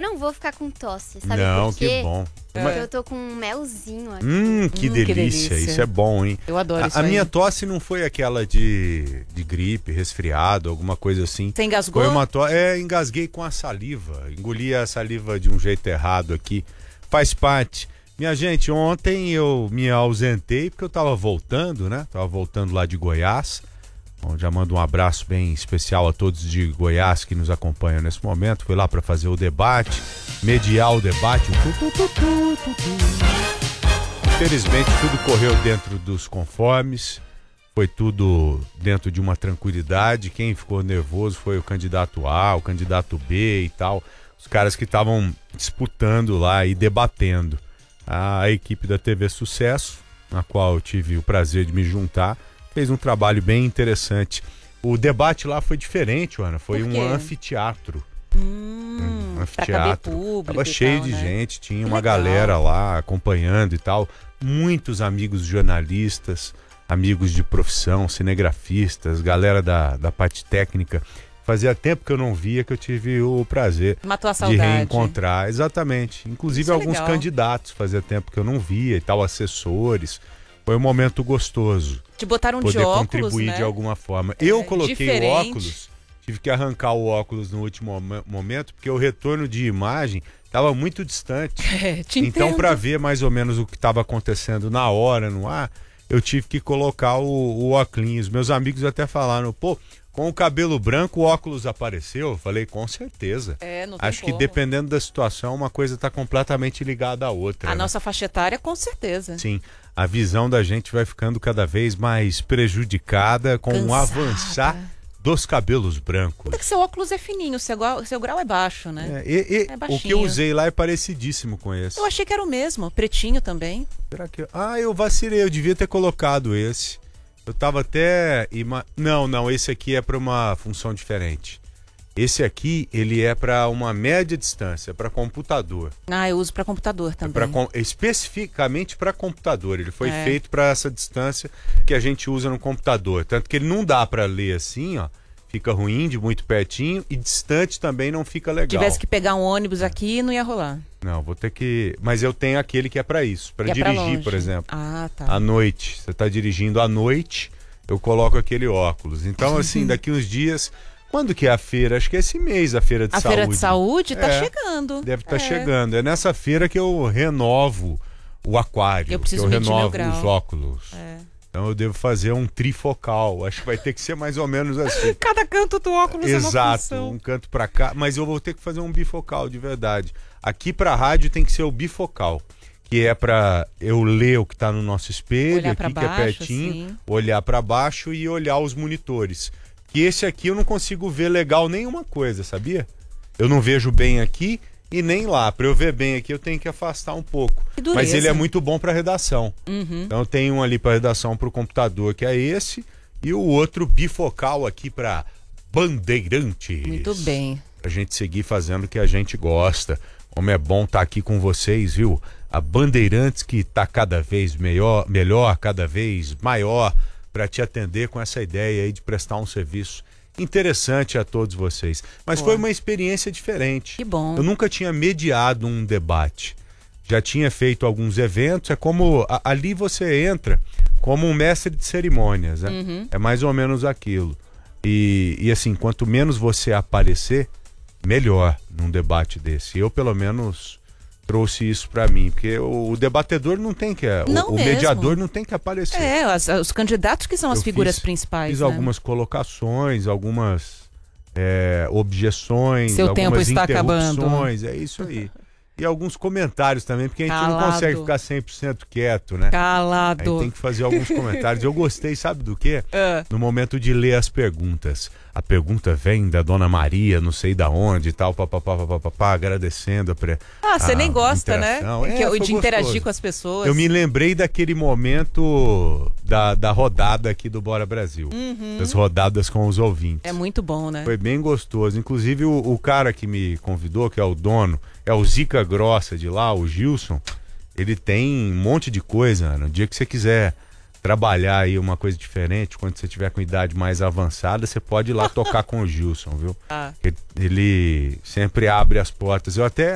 não vou ficar com tosse, sabe Não, por quê? que bom. Porque eu tô com um melzinho aqui. Que delícia, isso é bom, hein? Eu adoro isso A aí. minha tosse não foi aquela de gripe, resfriado, alguma coisa assim. Você engasgou? Foi uma tosse, engasguei com a saliva, engoli a saliva de um jeito errado aqui, faz parte. Minha gente, ontem eu me ausentei porque eu tava voltando, né? Tava voltando lá de Goiás. Bom, já mando um abraço bem especial a todos de Goiás que nos acompanham nesse momento. Fui lá para fazer o debate, mediar o debate. Infelizmente tudo correu dentro dos conformes, foi tudo dentro de uma tranquilidade. Quem ficou nervoso foi o candidato A, o candidato B e tal. Os caras que estavam disputando lá e debatendo. A equipe da TV Sucesso, na qual eu tive o prazer de me juntar, fez um trabalho bem interessante. O debate lá foi diferente, Ana. Foi um anfiteatro. Um anfiteatro. Tava cheio de gente, tinha uma galera lá acompanhando e tal. Muitos amigos jornalistas, amigos de profissão, cinegrafistas, galera da parte técnica. Fazia tempo que eu não via, que eu tive o prazer de reencontrar. Exatamente. Inclusive alguns candidatos, fazia tempo que eu não via e tal, assessores. Foi um momento gostoso. Te botaram de óculos, contribuir de alguma forma. Eu coloquei o óculos, tive que arrancar o óculos no último momento, porque o retorno de imagem estava muito distante. Então, para ver mais ou menos o que estava acontecendo na hora, no ar, eu tive que colocar o óculos. Meus amigos até falaram, pô, com o cabelo branco o óculos apareceu? Eu falei, com certeza. Não tem Acho que dependendo da situação, uma coisa está completamente ligada à outra. A nossa faixa etária, com certeza. Sim, a visão da gente vai ficando cada vez mais prejudicada com o avançar dos cabelos brancos. Até que seu óculos é fininho, seu grau é baixo, né? É baixinho. O que eu usei lá é parecidíssimo com esse. Eu achei que era o mesmo, pretinho também. Será que... eu vacilei, eu devia ter colocado esse. Eu tava até... Não, esse aqui é para uma função diferente. Esse aqui, ele é para uma média distância, para computador. Eu uso para computador também. Especificamente para computador. Ele foi feito para essa distância que a gente usa no computador. Tanto que ele não dá para ler assim, ó. Fica ruim, de muito pertinho, e distante também não fica legal. Tivesse que pegar um ônibus aqui, não ia rolar. Não, vou ter que... Mas eu tenho aquele que é para isso, para dirigir, por exemplo. Tá. À noite. Você tá dirigindo à noite, eu coloco aquele óculos. Então, assim, daqui uns dias... Quando que é a feira? Acho que é esse mês a feira de saúde. A feira de saúde tá chegando. Deve estar chegando. É nessa feira que eu renovo o aquário. Eu preciso medir meu grau. Os óculos. Então eu devo fazer um trifocal. Acho que vai ter que ser mais ou menos assim. Cada canto do óculos é uma função. Um canto para cá. Mas eu vou ter que fazer um bifocal, de verdade. Aqui para rádio tem que ser o bifocal. Que é para eu ler o que está no nosso espelho, olhar aqui baixo, que é pertinho, olhar para baixo e olhar os monitores. Que esse aqui eu não consigo ver legal nenhuma coisa, sabia? Eu não vejo bem aqui e nem lá. Para eu ver bem aqui eu tenho que afastar um pouco. Mas ele é muito bom para redação. Então eu tenho um ali para redação para o computador, que é esse, e o outro bifocal aqui para Bandeirantes. Muito bem. Pra gente seguir fazendo o que a gente gosta. Como é bom estar aqui com vocês, viu? A Bandeirantes que tá cada vez melhor, cada vez maior, para te atender com essa ideia aí de prestar um serviço interessante a todos vocês. Mas foi uma experiência diferente. Que bom. Eu nunca tinha mediado um debate. Já tinha feito alguns eventos. É como... Ali você entra como um mestre de cerimônias, né? É mais ou menos aquilo. E assim, quanto menos você aparecer, melhor num debate desse. Eu, pelo menos... trouxe isso para mim, porque o debatedor não tem que... O mediador não tem que aparecer. Os candidatos que são as figuras principais. Fiz algumas colocações, algumas objeções, seu algumas tempo está interrupções, acabando. É isso aí. E alguns comentários também, porque a gente não consegue ficar 100% quieto, né? Calado. Aí tem que fazer alguns comentários. Eu gostei, sabe do quê? No momento de ler as perguntas. A pergunta vem da Dona Maria, não sei da onde e tal, papapá, agradecendo você nem gosta, né? De interagir gostoso com as pessoas. Eu me lembrei daquele momento da rodada aqui do Bora Brasil. Das rodadas com os ouvintes. É muito bom, né? Foi bem gostoso. Inclusive o cara que me convidou, que é o dono, é o Zica Grossa de lá, o Gilson. Ele tem um monte de coisa, no dia que você quiser trabalhar aí uma coisa diferente, quando você tiver com idade mais avançada, você pode ir lá tocar com o Gilson, viu? Ele sempre abre as portas. Eu até